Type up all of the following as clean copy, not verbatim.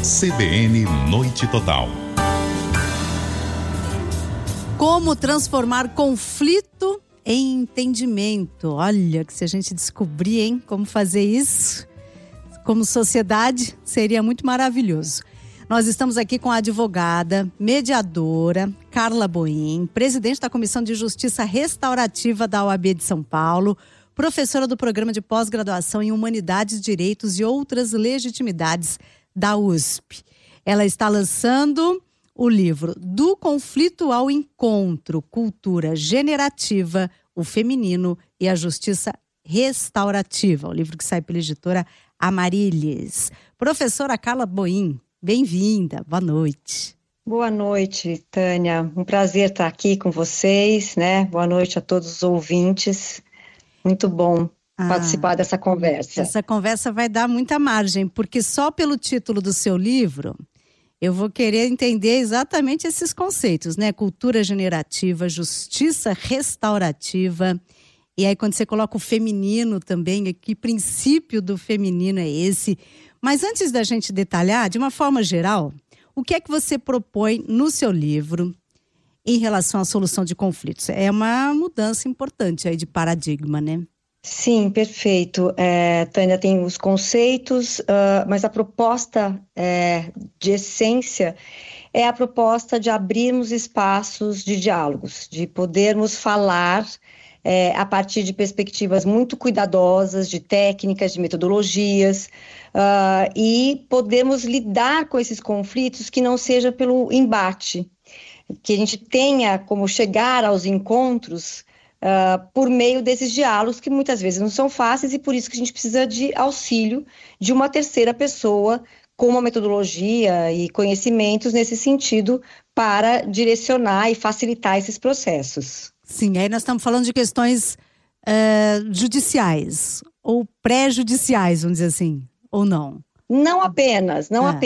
CBN Noite Total. Como transformar conflito em entendimento. Olha, que se a gente descobrir, hein, como fazer isso, como sociedade, seria muito maravilhoso. Nós estamos aqui com a advogada, mediadora, Carla Boim, presidente da Comissão de Justiça Restaurativa da OAB de São Paulo, professora do Programa de Pós-Graduação em Humanidades, Direitos e Outras Legitimidades da USP. Ela está lançando o livro Do Conflito ao Encontro, Cultura Generativa, o Feminino e a Justiça Restaurativa, o livro que sai pela editora Amaryllis. Professora Carla Boim, bem-vinda, boa noite. Boa noite, Tânia, um prazer estar aqui com vocês, né? Boa noite a todos os ouvintes, muito bom participar dessa conversa. Essa conversa vai dar muita margem, porque só pelo título do seu livro, eu vou querer entender exatamente esses conceitos, né? Cultura generativa, justiça restaurativa. E aí quando você coloca o feminino também, que princípio do feminino é esse? Mas antes da gente detalhar, de uma forma geral, o que é que você propõe no seu livro em relação à solução de conflitos? É uma mudança importante aí de paradigma, né? Sim, perfeito. Tânia, tem os conceitos, mas a proposta de essência é a proposta de abrirmos espaços de diálogos, de podermos falar a partir de perspectivas muito cuidadosas, de técnicas, de metodologias, e podemos lidar com esses conflitos que não seja pelo embate, que a gente tenha como chegar aos encontros por meio desses diálogos que muitas vezes não são fáceis e por isso que a gente precisa de auxílio de uma terceira pessoa com uma metodologia e conhecimentos nesse sentido para direcionar e facilitar esses processos. Sim, aí nós estamos falando de questões judiciais ou pré-judiciais, vamos dizer assim, ou não? Não apenas,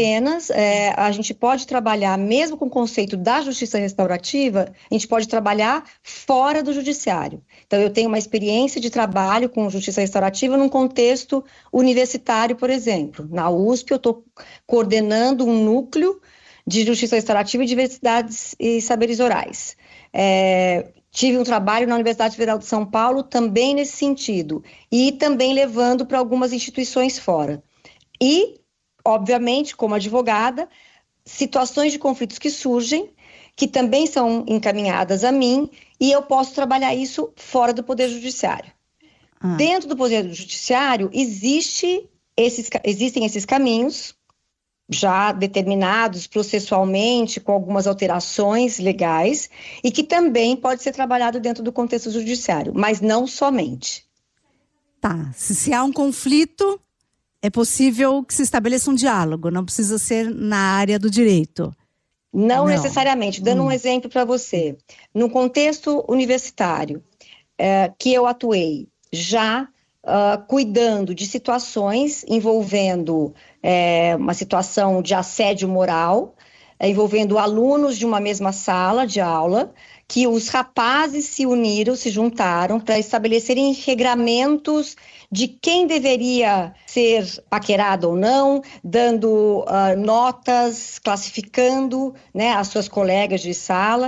a gente pode trabalhar, mesmo com o conceito da justiça restaurativa, a gente pode trabalhar fora do judiciário. Então, eu tenho uma experiência de trabalho com justiça restaurativa num contexto universitário, por exemplo. Na USP, eu estou coordenando um núcleo de justiça restaurativa e diversidades e saberes orais. Tive um trabalho na Universidade Federal de São Paulo também nesse sentido, e também levando para algumas instituições fora. E, obviamente, como advogada, situações de conflitos que surgem, que também são encaminhadas a mim, e eu posso trabalhar isso fora do Poder Judiciário. Dentro do Poder Judiciário, existem esses caminhos, já determinados processualmente, com algumas alterações legais, e que também pode ser trabalhado dentro do contexto judiciário, mas não somente. Tá, se há um conflito, é possível que se estabeleça um diálogo, não precisa ser na área do direito. Não necessariamente. Dando um exemplo para você. No contexto universitário que eu atuei, já cuidando de situações envolvendo uma situação de assédio moral, envolvendo alunos de uma mesma sala de aula, que os rapazes se uniram, se juntaram para estabelecerem regramentos de quem deveria ser paquerado ou não, dando notas, classificando, né, as suas colegas de sala,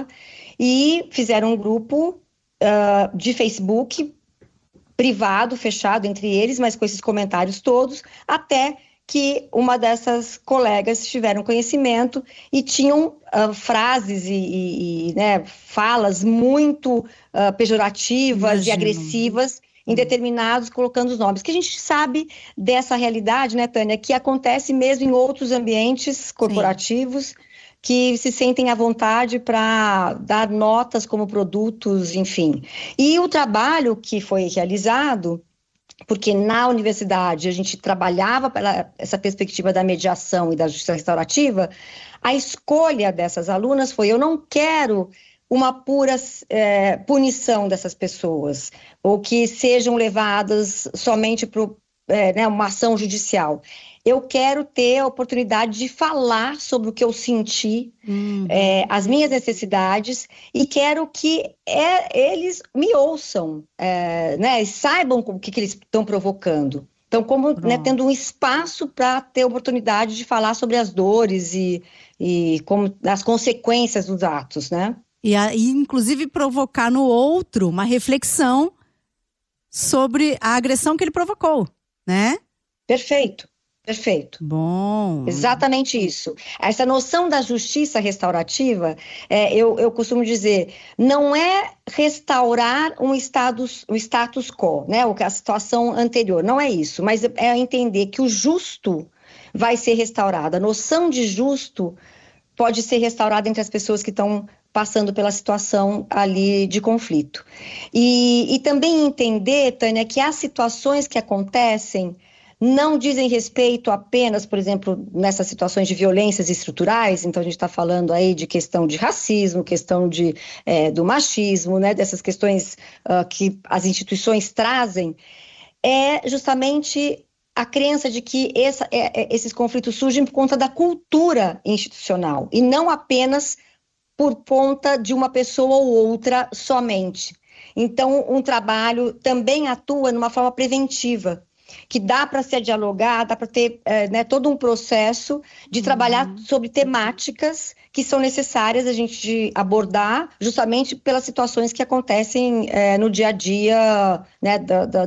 e fizeram um grupo de Facebook privado, fechado entre eles, mas com esses comentários todos, até que uma dessas colegas tiveram conhecimento e tinham frases e falas muito pejorativas e agressivas em determinados, colocando os nomes. Que a gente sabe dessa realidade, né, Tânia, que acontece mesmo em outros ambientes corporativos, que se sentem à vontade para dar notas como produtos, enfim. E o trabalho que foi realizado, porque na universidade a gente trabalhava para essa perspectiva da mediação e da justiça restaurativa, a escolha dessas alunas foi: eu não quero uma pura punição dessas pessoas, ou que sejam levadas somente para uma ação judicial. Eu quero ter a oportunidade de falar sobre o que eu senti, as minhas necessidades, e quero que eles me ouçam, e saibam o que eles estão provocando. Então, como, né, tendo um espaço para ter oportunidade de falar sobre as dores e como as consequências dos atos, né? E inclusive provocar no outro uma reflexão sobre a agressão que ele provocou, né? Perfeito. Bom. Exatamente isso. Essa noção da justiça restaurativa, eu costumo dizer, não é restaurar um status quo, né? A situação anterior, não é isso, mas é entender que o justo vai ser restaurado. A noção de justo pode ser restaurada entre as pessoas que estão passando pela situação ali de conflito. E também entender, Tânia, que as situações que acontecem não dizem respeito apenas, por exemplo, nessas situações de violências estruturais, então a gente está falando aí de questão de racismo, questão do machismo, né, dessas questões que as instituições trazem, é justamente a crença de que esses conflitos surgem por conta da cultura institucional e não apenas por conta de uma pessoa ou outra somente. Então, um trabalho também atua numa forma preventiva, que dá para se dialogar, dá para ter todo um processo de trabalhar sobre temáticas que são necessárias a gente abordar justamente pelas situações que acontecem no dia a dia, né,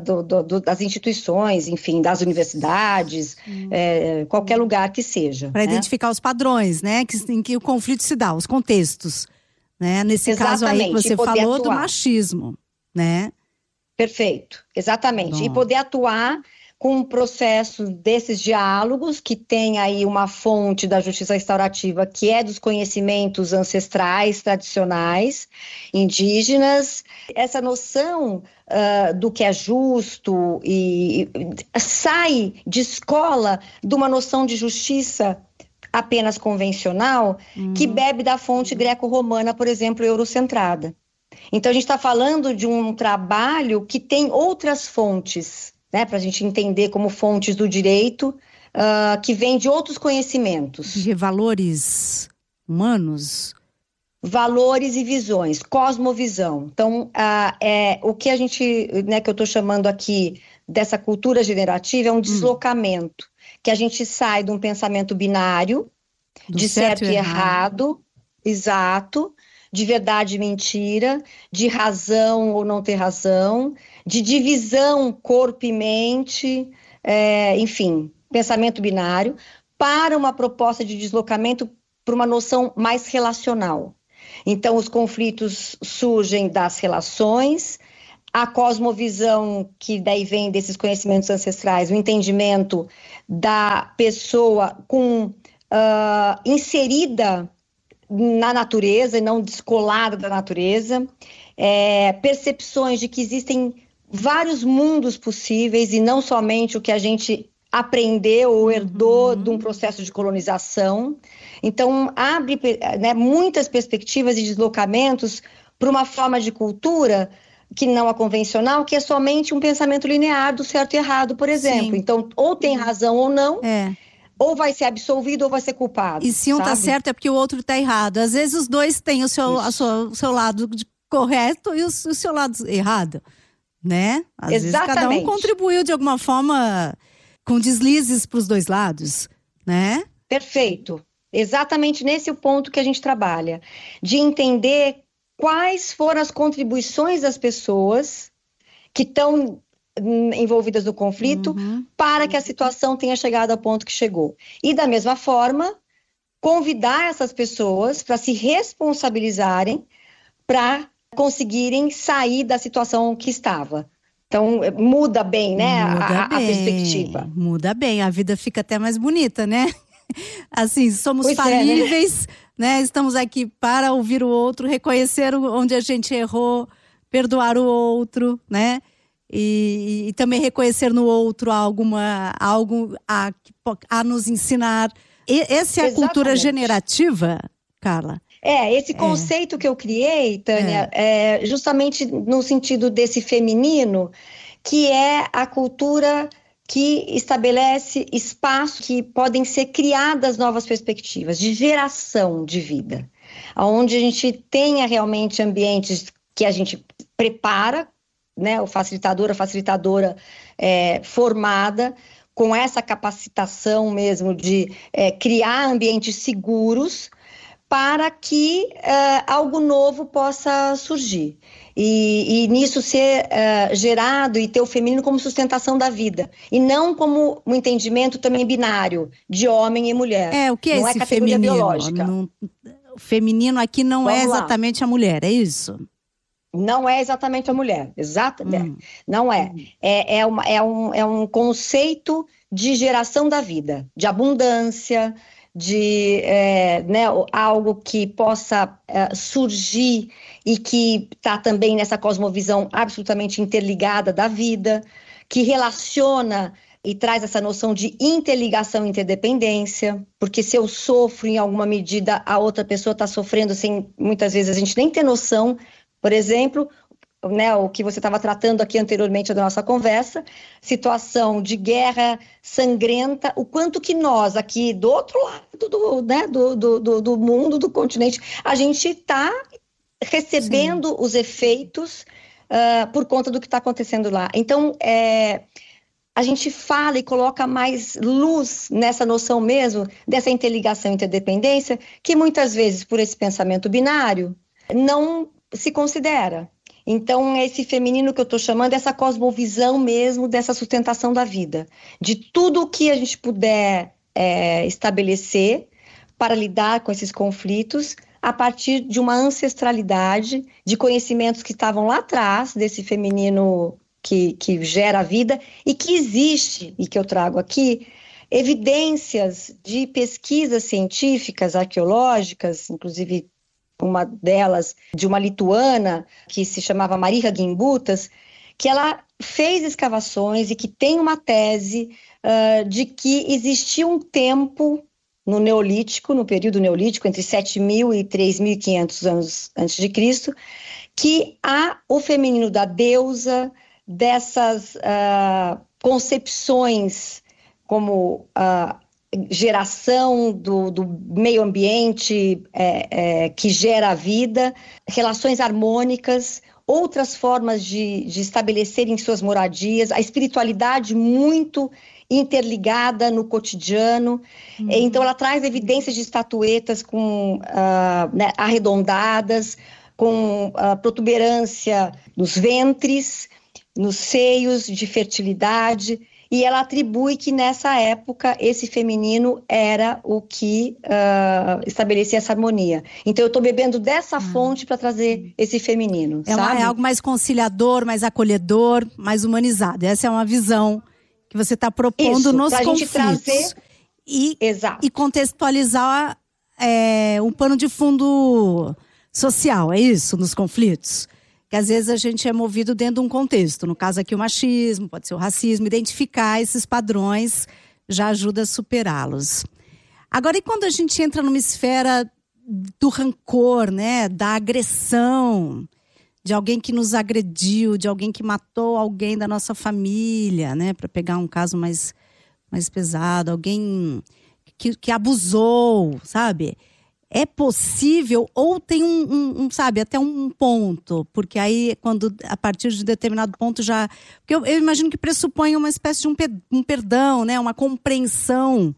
das instituições, enfim, das universidades, qualquer lugar que seja. Para identificar os padrões, né, em que o conflito se dá, os contextos, né, nesse caso aí que você falou do machismo, né? Perfeito, exatamente. Bom. E poder atuar com um processo desses diálogos, que tem aí uma fonte da justiça restaurativa, que é dos conhecimentos ancestrais, tradicionais, indígenas. Essa noção do que é justo e sai de escola de uma noção de justiça apenas convencional, que bebe da fonte greco-romana, por exemplo, eurocentrada. Então, a gente está falando de um trabalho que tem outras fontes, né, para a gente entender como fontes do direito, que vem de outros conhecimentos. De valores humanos? Valores e visões, cosmovisão. Então, o que a gente, né, que eu estou chamando aqui dessa cultura generativa é um deslocamento, que a gente sai de um pensamento binário, de certo e errado, exato, de verdade e mentira, de razão ou não ter razão, de divisão corpo e mente, enfim, pensamento binário, para uma proposta de deslocamento para uma noção mais relacional. Então, os conflitos surgem das relações, a cosmovisão, que daí vem desses conhecimentos ancestrais, o entendimento da pessoa inserida na natureza e não descolada da natureza, percepções de que existem vários mundos possíveis e não somente o que a gente aprendeu ou herdou de um processo de colonização. Então, abre, né, muitas perspectivas e deslocamentos para uma forma de cultura que não a convencional, que é somente um pensamento linear do certo e errado, por exemplo. Sim. Então, ou tem razão ou não, ou vai ser absolvido ou vai ser culpado. E se um está certo é porque o outro está errado. Às vezes os dois têm o seu lado correto e o seu lado errado, né? Às vezes cada um contribuiu de alguma forma com deslizes para os dois lados, né? Perfeito. Exatamente nesse o ponto que a gente trabalha. De entender quais foram as contribuições das pessoas que estão envolvidas no conflito para que a situação tenha chegado ao ponto que chegou. E da mesma forma, convidar essas pessoas para se responsabilizarem para conseguirem sair da situação que estava. Então, muda bem, né, a perspectiva. Muda bem, a vida fica até mais bonita, né? Assim, somos falíveis, né? Estamos aqui para ouvir o outro, reconhecer onde a gente errou, perdoar o outro, né? E também reconhecer no outro algo a nos ensinar. Essa é a cultura generativa, Carla? Esse conceito que eu criei, Tânia, é justamente no sentido desse feminino, que é a cultura que estabelece espaços que podem ser criadas novas perspectivas de geração de vida, onde a gente tenha realmente ambientes que a gente prepara né, o facilitador, a facilitadora formada, com essa capacitação mesmo de criar ambientes seguros para que algo novo possa surgir. E nisso ser gerado e ter o feminino como sustentação da vida. E não como um entendimento também binário, de homem e mulher. O que é não esse categoria feminino? Biológica. O feminino aqui não Vamos é lá. exatamente a mulher, é isso? Não é exatamente a mulher, exatamente. Não é. É um conceito de geração da vida, de abundância, de né, algo que possa surgir e que está também nessa cosmovisão absolutamente interligada da vida, que relaciona e traz essa noção de interligação e interdependência, porque se eu sofro em alguma medida, a outra pessoa está sofrendo sem, muitas vezes, a gente nem ter noção. Por exemplo, né, o que você estava tratando aqui anteriormente da nossa conversa, situação de guerra sangrenta, o quanto que nós aqui do outro lado do mundo, do continente, a gente está recebendo os efeitos por conta do que está acontecendo lá. Então, a gente fala e coloca mais luz nessa noção mesmo, dessa interligação e interdependência, que muitas vezes, por esse pensamento binário, não se considera. Então, esse feminino que eu estou chamando, essa cosmovisão mesmo dessa sustentação da vida, de tudo o que a gente puder estabelecer para lidar com esses conflitos a partir de uma ancestralidade, de conhecimentos que estavam lá atrás desse feminino que gera a vida e que existe, e que eu trago aqui, evidências de pesquisas científicas, arqueológicas, inclusive uma delas de uma lituana que se chamava Marija Gimbutas, que ela fez escavações e que tem uma tese de que existia um tempo no Neolítico, no período Neolítico, entre 7.000 e 3.500 anos antes de Cristo, que há o feminino da deusa, dessas concepções como geração do meio ambiente que gera a vida, relações harmônicas, outras formas de estabelecerem suas moradias, a espiritualidade muito interligada no cotidiano. Então ela traz evidências de estatuetas né, arredondadas, com protuberância nos ventres, nos seios, de fertilidade. E ela atribui que nessa época esse feminino era o que estabelecia essa harmonia. Então eu estou bebendo dessa fonte para trazer esse feminino, sabe? É algo mais conciliador, mais acolhedor, mais humanizado. Essa é uma visão que você está propondo nos conflitos. Trazer... E contextualizar um pano de fundo social, é isso, nos conflitos? Que às vezes a gente é movido dentro de um contexto. No caso aqui o machismo, pode ser o racismo. Identificar esses padrões já ajuda a superá-los. Agora, e quando a gente entra numa esfera do rancor, né? Da agressão, de alguém que nos agrediu, de alguém que matou alguém da nossa família, né? Para pegar um caso mais pesado, alguém que abusou, sabe? É possível ou tem sabe, até um ponto, porque aí a partir de determinado ponto já... Porque eu imagino que pressupõe uma espécie de um perdão, né? Uma compreensão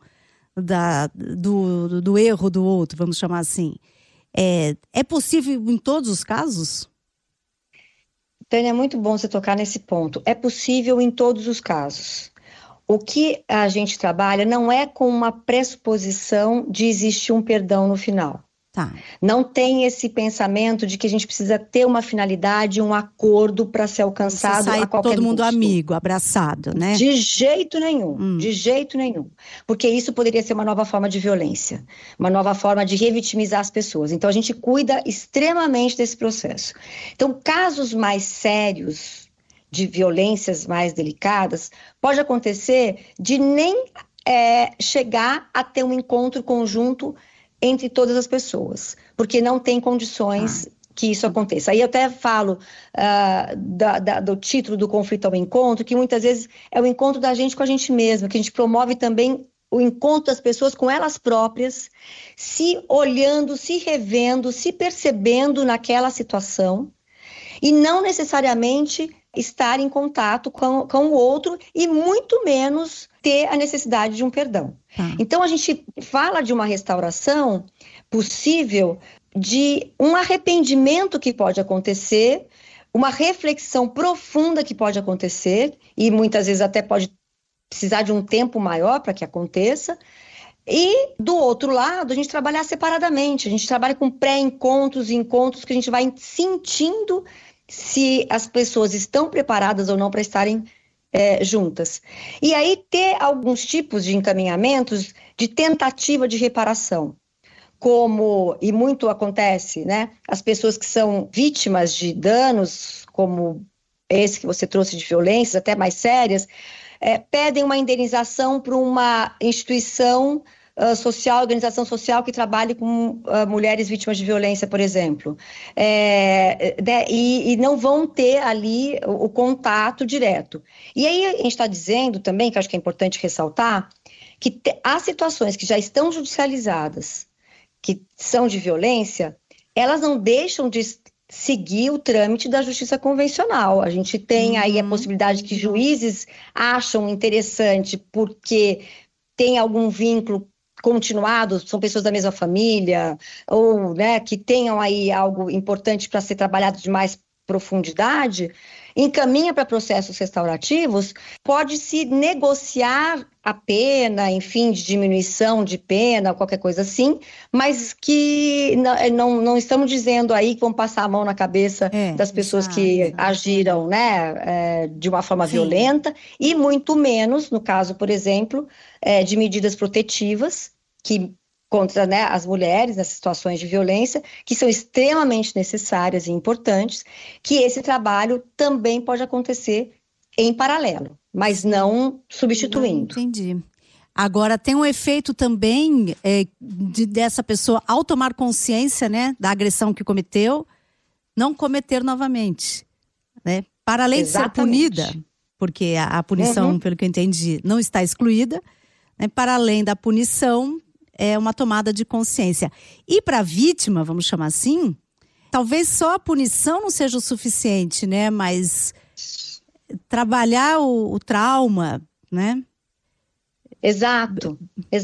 do erro do outro, vamos chamar assim. É possível em todos os casos? Tânia, é muito bom você tocar nesse ponto. É possível em todos os casos. O que a gente trabalha não é com uma pressuposição de existir um perdão no final. Tá. Não tem esse pensamento de que a gente precisa ter uma finalidade, um acordo para ser alcançado a qualquer todo mundo custo. amigo, abraçado, né? De jeito nenhum, de jeito nenhum. Porque isso poderia ser uma nova forma de violência, uma nova forma de revitimizar as pessoas. Então a gente cuida extremamente desse processo. Então casos mais sérios, de violências mais delicadas, pode acontecer de nem chegar a ter um encontro conjunto entre todas as pessoas, porque não tem condições que isso aconteça. Aí eu até falo do título do conflito ao encontro, que muitas vezes é o encontro da gente com a gente mesma, que a gente promove também o encontro das pessoas com elas próprias, se olhando, se revendo, se percebendo naquela situação, e não necessariamente estar em contato com o outro e muito menos ter a necessidade de um perdão. Então, a gente fala de uma restauração possível, de um arrependimento que pode acontecer, uma reflexão profunda que pode acontecer, e muitas vezes até pode precisar de um tempo maior para que aconteça. E, do outro lado, a gente trabalhar separadamente, a gente trabalha com pré-encontros e encontros que a gente vai sentindo se as pessoas estão preparadas ou não para estarem juntas. E aí ter alguns tipos de encaminhamentos de tentativa de reparação, como, e muito acontece, né, as pessoas que são vítimas de danos, como esse que você trouxe de violências, até mais sérias, pedem uma indenização para uma instituição social, organização social que trabalhe com mulheres vítimas de violência, por exemplo. E não vão ter ali o contato direto. E aí a gente está dizendo também, que acho que é importante ressaltar, que há situações que já estão judicializadas, que são de violência, elas não deixam de seguir o trâmite da justiça convencional. A gente tem aí a possibilidade que juízes acham interessante porque tem algum vínculo continuado, são pessoas da mesma família, ou, né, que tenham aí algo importante para ser trabalhado de mais profundidade, encaminha para processos restaurativos, pode-se negociar a pena, enfim, de diminuição de pena, qualquer coisa assim, mas que não estamos dizendo aí que vão passar a mão na cabeça das pessoas que agiram, né, de uma forma violenta, e muito menos, no caso, por exemplo, de medidas protetivas, que contra, né, as mulheres nessas situações de violência, que são extremamente necessárias e importantes, que esse trabalho também pode acontecer em paralelo, mas não substituindo. Entendi. Agora, tem um efeito também dessa pessoa, ao tomar consciência, né, da agressão que cometeu, não cometer novamente, né? Para além de ser punida, porque a punição, pelo que eu entendi, não está excluída, né? Para além da punição, é uma tomada de consciência. E para a vítima, vamos chamar assim, talvez só a punição não seja o suficiente, né? Mas trabalhar o trauma, né? Exato.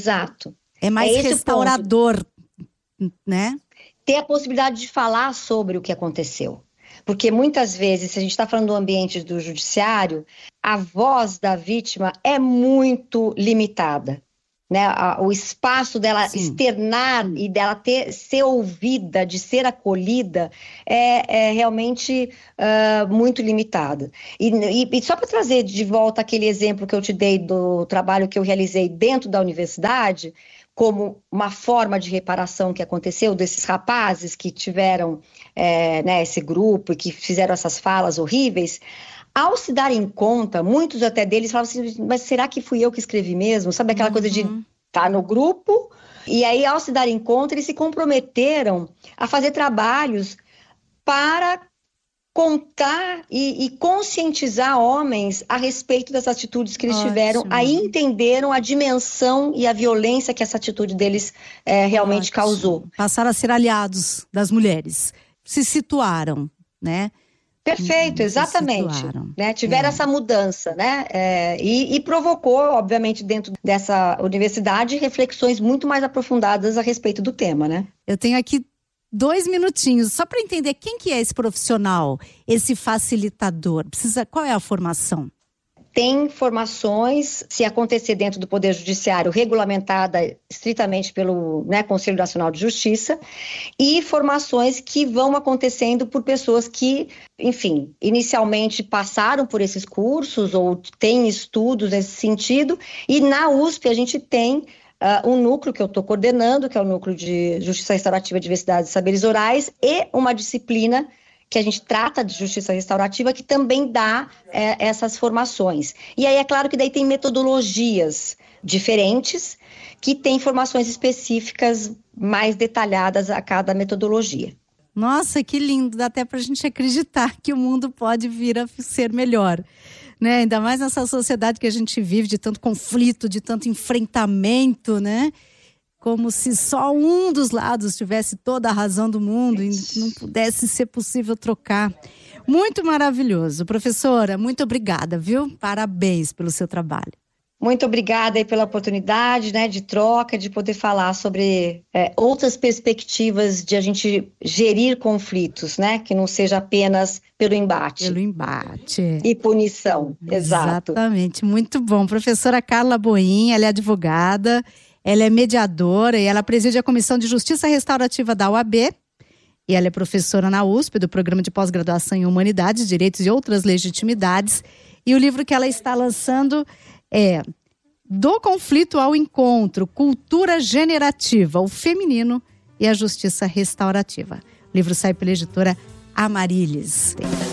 É mais restaurador, né? Ter a possibilidade de falar sobre o que aconteceu. Porque muitas vezes, se a gente está falando do ambiente do judiciário, a voz da vítima é muito limitada. Né, o espaço dela externar e dela ser ouvida, de ser acolhida, é realmente muito limitada. E só para trazer de volta aquele exemplo que eu te dei do trabalho que eu realizei dentro da universidade, como uma forma de reparação que aconteceu desses rapazes que tiveram né, esse grupo e que fizeram essas falas horríveis. Ao se darem conta, muitos até deles falavam assim, mas será que fui eu que escrevi mesmo? Sabe aquela coisa de estar no grupo? E aí, ao se darem conta, eles se comprometeram a fazer trabalhos para contar e conscientizar homens a respeito das atitudes que eles tiveram. Aí entenderam a dimensão e a violência que essa atitude deles realmente causou. Passaram a ser aliados das mulheres. Se situaram, né? Perfeito, exatamente. Né? Tiveram essa mudança, né? E provocou, obviamente, dentro dessa universidade, reflexões muito mais aprofundadas a respeito do tema, né? Eu tenho aqui 2 minutinhos, só para entender quem que é esse profissional, esse facilitador. Qual é a formação? Tem formações, se acontecer dentro do Poder Judiciário, regulamentada estritamente pelo Conselho Nacional de Justiça, e formações que vão acontecendo por pessoas que, enfim, inicialmente passaram por esses cursos ou têm estudos nesse sentido, e na USP a gente tem um núcleo que eu estou coordenando, que é o Núcleo de Justiça Restaurativa, Diversidade e Saberes Orais, e uma disciplina que a gente trata de justiça restaurativa, que também dá essas formações. E aí é claro que daí tem metodologias diferentes, que tem formações específicas mais detalhadas a cada metodologia. Nossa, que lindo! Dá até pra gente acreditar que o mundo pode vir a ser melhor, né? Ainda mais nessa sociedade que a gente vive, de tanto conflito, de tanto enfrentamento, né? como se só um dos lados tivesse toda a razão do mundo e não pudesse ser possível trocar. Muito maravilhoso. Professora, muito obrigada, viu? Parabéns pelo seu trabalho. Muito obrigada aí pela oportunidade, né, de troca, de poder falar sobre outras perspectivas de a gente gerir conflitos, né, que não seja apenas pelo embate. Pelo embate. E punição, exato. Exatamente, muito bom. Professora Carla Boim, ela é advogada, ela é mediadora e ela preside a Comissão de Justiça Restaurativa da UAB. E ela é professora na USP, do Programa de Pós-Graduação em Humanidades, Direitos e Outras Legitimidades. E o livro que ela está lançando é Do Conflito ao Encontro, Cultura Generativa, o Feminino e a Justiça Restaurativa. O livro sai pela editora Amaryllis.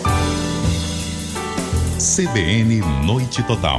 CBN Noite Total.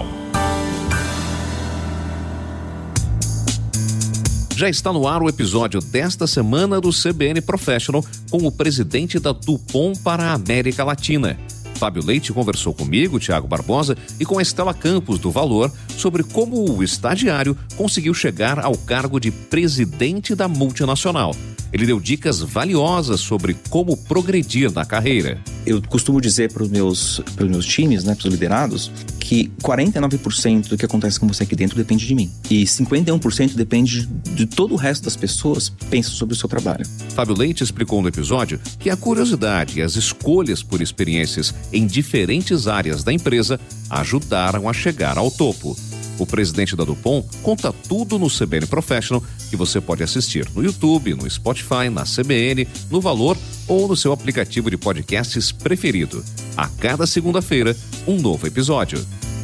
Já está no ar o episódio desta semana do CBN Professional com o presidente da DuPont para a América Latina. Fábio Leite conversou comigo, Tiago Barbosa, e com a Estela Campos, do Valor, sobre como o estagiário conseguiu chegar ao cargo de presidente da multinacional. Ele deu dicas valiosas sobre como progredir na carreira. Eu costumo dizer para os meus times, né, para os liderados, que 49% do que acontece com você aqui dentro depende de mim. E 51% depende de todo o resto das pessoas que pensam sobre o seu trabalho. Fábio Leite explicou no episódio que a curiosidade e as escolhas por experiências em diferentes áreas da empresa ajudaram a chegar ao topo. O presidente da DuPont conta tudo no CBN Professional, que você pode assistir no YouTube, no Spotify, na CBN, no Valor ou no seu aplicativo de podcasts preferido. A cada segunda-feira, um novo episódio.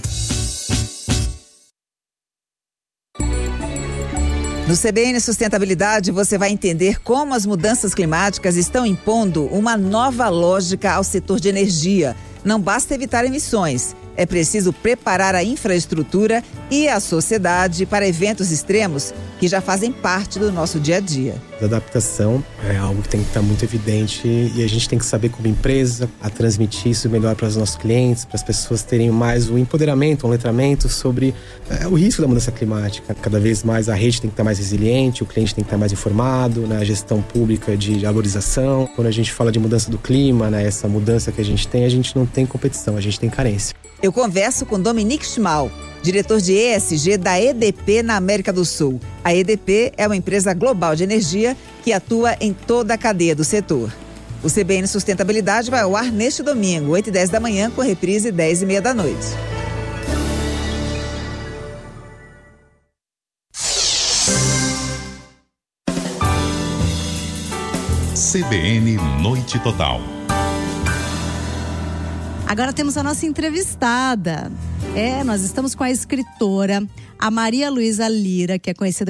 No CBN Sustentabilidade, você vai entender como as mudanças climáticas estão impondo uma nova lógica ao setor de energia. Não basta evitar emissões. É preciso preparar a infraestrutura e a sociedade para eventos extremos que já fazem parte do nosso dia a dia. A adaptação é algo que tem que estar muito evidente e a gente tem que saber como empresa a transmitir isso melhor para os nossos clientes, para as pessoas terem mais um empoderamento, um letramento sobre o risco da mudança climática. Cada vez mais a rede tem que estar mais resiliente, o cliente tem que estar mais informado, né, a gestão pública de arborização. Quando a gente fala de mudança do clima, né, essa mudança que a gente não tem competição, a gente tem carência. Eu converso com Dominique Schmal, diretor de ESG da EDP na América do Sul. A EDP é uma empresa global de energia que atua em toda a cadeia do setor. O CBN Sustentabilidade vai ao ar neste domingo, 8h10 da manhã, com reprise 10h30 da noite. CBN Noite Total. Agora temos a nossa entrevistada. Nós estamos com a escritora, a Maria Luísa Lira, que é conhecida